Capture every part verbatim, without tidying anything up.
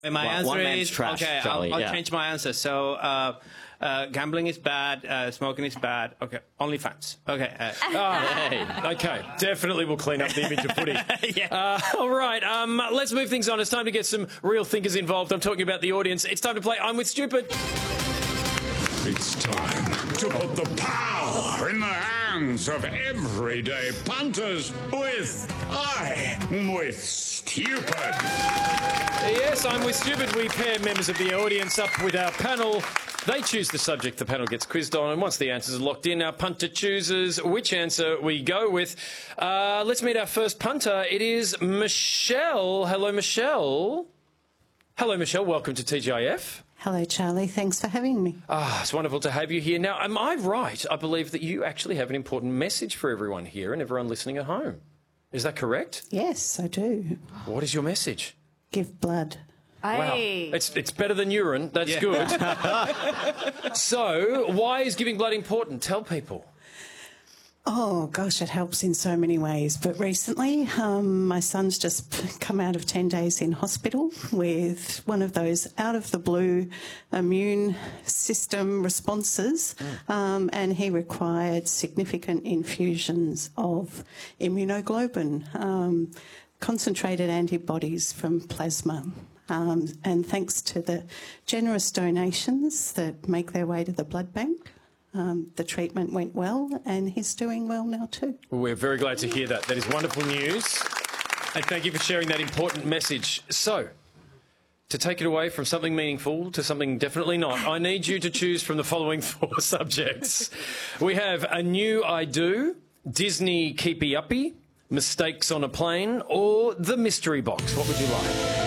And my One- answer one man's is trash, okay. Charlie, I'll, I'll yeah. change my answer. So, uh, uh, gambling is bad. Uh, smoking is bad. Okay, OnlyFans. Okay. Uh, Oh, okay, definitely we'll clean up the image of footy. Yeah. Uh, all right, um, let's move things on. It's time to get some real thinkers involved. I'm talking about the audience. It's time to play I'm With Stupid. It's time to put the power in the hands of everyday punters with I'm With Stupid. Yes, I'm With Stupid. We pair members of the audience up with our panel. They choose the subject the panel gets quizzed on, and once the answers are locked in, our punter chooses which answer we go with. Uh, let's meet our first punter. It is Michelle. Hello, Michelle. Hello, Michelle. Welcome to T G I F. Hello, Charlie. Thanks for having me. Ah, it's wonderful to have you here. Now, am I right? I believe that you actually have an important message for everyone here and everyone listening at home. Is that correct? Yes, I do. What is your message? Give blood. Wow. It's, it's better than urine. That's Yeah. good. So, why is giving blood important? Tell people. Oh, gosh, it helps in so many ways. But recently, um, my son's just come out of ten days in hospital with one of those out-of-the-blue immune system responses, um, and he required significant infusions of immunoglobulin, um, concentrated antibodies from plasma. Um, and thanks to the generous donations that make their way to the blood bank, Um, the treatment went well, and he's doing well now too. Well, we're very glad to hear that. That is wonderful news. And thank you for sharing that important message. So, to take it away from something meaningful to something definitely not, I need you to choose from the following four subjects. We have A New I Do, Disney Keepy Uppy, Mistakes on a Plane, or The Mystery Box. What would you like?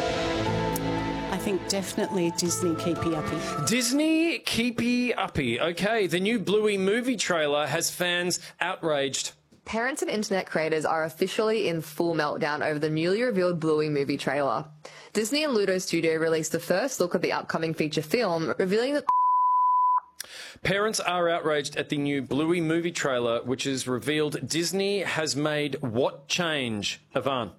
I think definitely Disney Keepy Uppy. Disney Keepy Uppy. Okay, the new Bluey movie trailer has fans outraged. Parents and internet creators are officially in full meltdown over the newly revealed Bluey movie trailer. Disney and Ludo Studio released the first look at the upcoming feature film, revealing that Parents are outraged at the new Bluey movie trailer, which has revealed Disney has made what change, Ivan?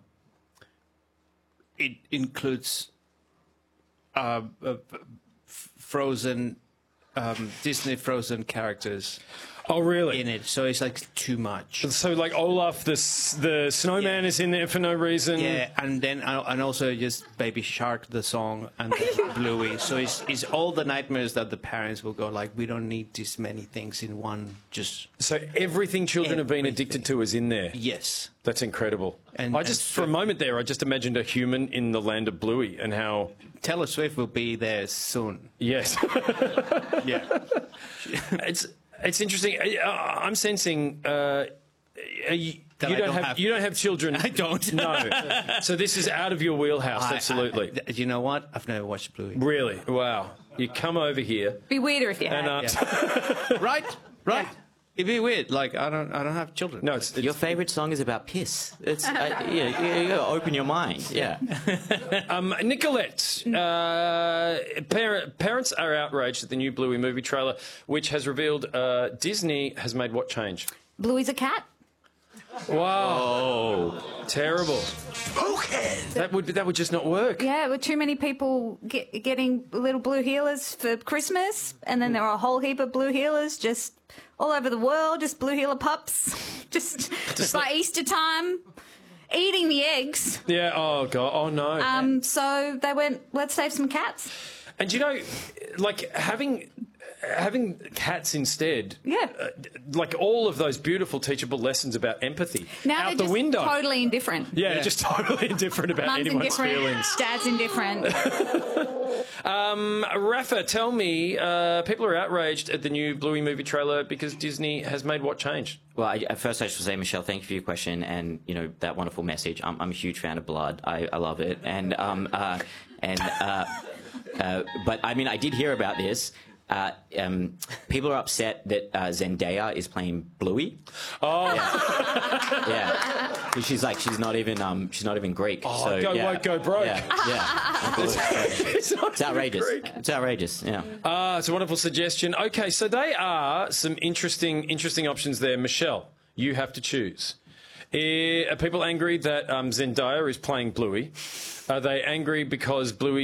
it includes uh, uh, f- frozen, um, Disney frozen characters Oh, really? in it. So it's like too much. So, like Olaf, the s- the snowman, Yeah. is in there for no reason. Yeah, and then uh, and also just Baby Shark the song and then Bluey. So it's it's all the nightmares that the parents will go like, we don't need this many things in one. Just So everything children have been Everything. addicted to is in there. yes. That's incredible. And- I just, and for a so- moment there, I just imagined a human in the land of Bluey and how, Taylor Swift will be there soon. yes. Yeah. It's it's interesting. Uh, I'm sensing uh, you, you That don't, I don't have, have- you don't have children. I don't. No. So this is out of your wheelhouse. I- Absolutely. I- you know what? I've never watched Bluey. Really? Wow. You come over here Be weirder if you had. and uh, Right? Right? It'd be weird. Like I don't I don't have children. no, it's, it's Your favourite song is about piss. It's uh, yeah, you, you gotta open your mind. Yeah. Um, Nicolette, uh, par- parents are outraged at the new Bluey movie trailer, which has revealed uh, Disney has made what change? Bluey's a cat. Wow. Terrible. Okay. That would that would just not work. Yeah, with too many people get, getting little blue healers for Christmas, and then there are a whole heap of blue healers just all over the world, just blue healer pups, just, just by Easter time, eating the eggs. Yeah. Oh god. Oh no. Um, so they went, let's save some cats. And you know, like having having cats instead. Yeah. Uh, like all of those beautiful teachable lessons about empathy Now out they're the just window. totally indifferent. yeah, just totally indifferent about Mum's anyone's indifferent, feelings. dad's indifferent. Um, Rafa, tell me, uh, people are outraged at the new Bluey movie trailer because Disney has made what change? Well, I, at first I should say, Michelle, thank you for your question and you know that wonderful message. I'm, I'm a huge fan of blood. I, I love it, and um, uh, and uh, uh, but I mean, I did hear about this. Uh, um, people are upset that uh, Zendaya is playing Bluey. Oh, Yeah, 'cause she's like she's not even um, she's not even Greek. Oh, so, go yeah. woke, go broke. Yeah, yeah. it's, not It's outrageous. Greek. It's outrageous. Yeah. Ah, it's a wonderful suggestion. Okay, so they are some interesting, interesting options there. Michelle, you have to choose. Eh, are people angry that um, Zendaya is playing Bluey? Are they angry because Bluey